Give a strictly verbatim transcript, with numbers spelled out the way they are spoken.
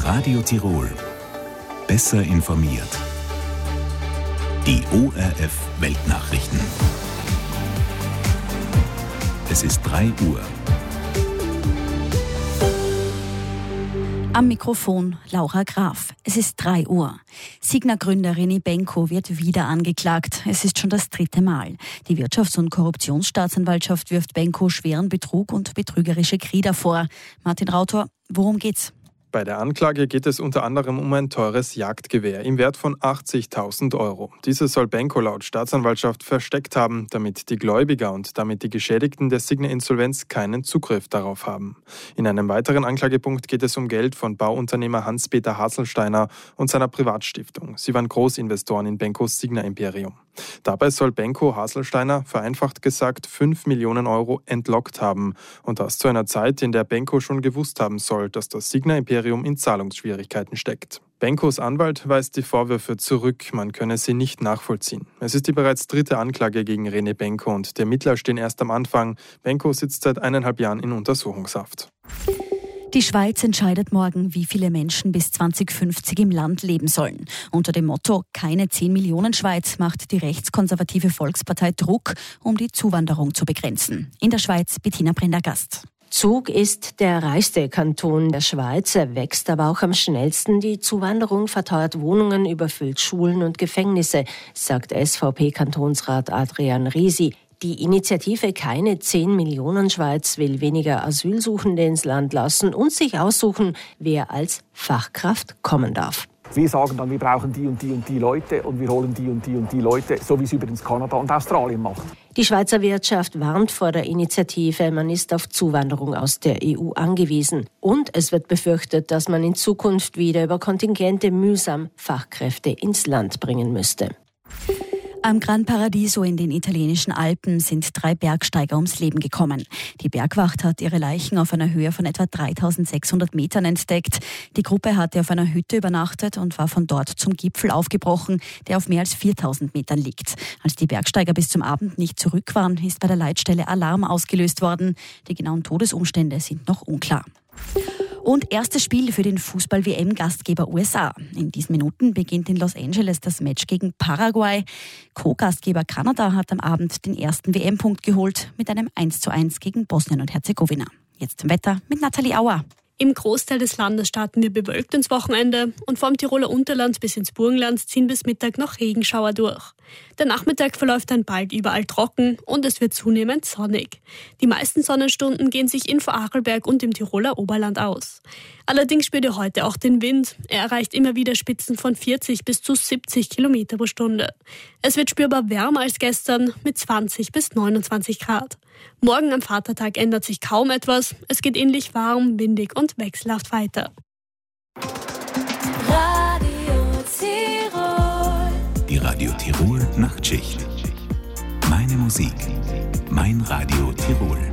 Radio Tirol. Besser informiert. Die O R F Weltnachrichten. Es ist drei Uhr. Am Mikrofon Laura Graf. Es ist drei Uhr. Signa-Gründer René Benko wird wieder angeklagt. Es ist schon das dritte Mal. Die Wirtschafts- und Korruptionsstaatsanwaltschaft wirft Benko schweren Betrug und betrügerische Krieder vor. Martin Rautor, worum geht's? Bei der Anklage geht es unter anderem um ein teures Jagdgewehr im Wert von achtzigtausend Euro. Dieses soll Benko laut Staatsanwaltschaft versteckt haben, damit die Gläubiger und damit die Geschädigten der Signa-Insolvenz keinen Zugriff darauf haben. In einem weiteren Anklagepunkt geht es um Geld von Bauunternehmer Hans-Peter Haselsteiner und seiner Privatstiftung. Sie waren Großinvestoren in Benkos Signa-Imperium. Dabei soll Benko Haselsteiner, vereinfacht gesagt, fünf Millionen Euro entlockt haben. Und das zu einer Zeit, in der Benko schon gewusst haben soll, dass das Signa-Imperium in Zahlungsschwierigkeiten steckt. Benkos Anwalt weist die Vorwürfe zurück, man könne sie nicht nachvollziehen. Es ist die bereits dritte Anklage gegen René Benko und die Ermittler stehen erst am Anfang. Benko sitzt seit eineinhalb Jahren in Untersuchungshaft. Die Schweiz entscheidet morgen, wie viele Menschen bis zwanzig fünfzig im Land leben sollen. Unter dem Motto „Keine zehn Millionen Schweiz“ macht die rechtskonservative Volkspartei Druck, um die Zuwanderung zu begrenzen. In der Schweiz Bettina Prendergast. Zug ist der reichste Kanton der Schweiz. Er wächst aber auch am schnellsten. Die Zuwanderung verteuert Wohnungen, überfüllt Schulen und Gefängnisse, sagt S V P-Kantonsrat Adrian Risi. Die Initiative Keine zehn Millionen Schweiz will weniger Asylsuchende ins Land lassen und sich aussuchen, wer als Fachkraft kommen darf. Wir sagen dann, wir brauchen die und die und die Leute und wir holen die und die und die Leute, so wie es übrigens Kanada und Australien macht. Die Schweizer Wirtschaft warnt vor der Initiative, man ist auf Zuwanderung aus der E U angewiesen. Und es wird befürchtet, dass man in Zukunft wieder über Kontingente mühsam Fachkräfte ins Land bringen müsste. Am Gran Paradiso in den italienischen Alpen sind drei Bergsteiger ums Leben gekommen. Die Bergwacht hat ihre Leichen auf einer Höhe von etwa dreitausendsechshundert Metern entdeckt. Die Gruppe hatte auf einer Hütte übernachtet und war von dort zum Gipfel aufgebrochen, der auf mehr als viertausend Metern liegt. Als die Bergsteiger bis zum Abend nicht zurück waren, ist bei der Leitstelle Alarm ausgelöst worden. Die genauen Todesumstände sind noch unklar. Und erstes Spiel für den Fußball-W M-Gastgeber U S A. In diesen Minuten beginnt in Los Angeles das Match gegen Paraguay. Co-Gastgeber Kanada hat am Abend den ersten W M-Punkt geholt mit einem eins zu eins gegen Bosnien und Herzegowina. Jetzt zum Wetter mit Nathalie Auer. Im Großteil des Landes starten wir bewölkt ins Wochenende und vom Tiroler Unterland bis ins Burgenland ziehen bis Mittag noch Regenschauer durch. Der Nachmittag verläuft dann bald überall trocken und es wird zunehmend sonnig. Die meisten Sonnenstunden gehen sich in Vorarlberg und im Tiroler Oberland aus. Allerdings spürt ihr heute auch den Wind. Er erreicht immer wieder Spitzen von vierzig bis zu siebzig Kilometer pro Stunde. Es wird spürbar wärmer als gestern mit zwanzig bis neunundzwanzig Grad. Morgen am Vatertag ändert sich kaum etwas. Es geht ähnlich warm, windig und wechselhaft weiter. Radio Tirol. Die Radio Tirol Nachtschicht. Meine Musik. Mein Radio Tirol.